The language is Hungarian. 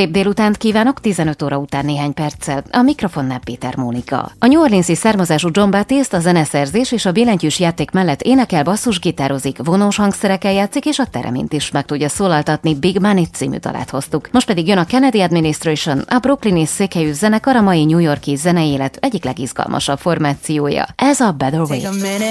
Szép délutánt kívánok, 15 óra után néhány perccel. A mikrofonnál Péter Mónika. A New Orleans-i származású John Batiste a zeneszerzés és a billentyűs játék mellett énekel, basszusgitározik, vonós hangszerekkel játszik, és a tereményt is meg tudja szólaltatni. Big Money című dalát hoztuk. Most pedig jön a Kennedy Administration, a brooklyni székhelyű zenekar, a mai New York-i zenei élet egyik legizgalmasabb formációja. Ez a Better Way.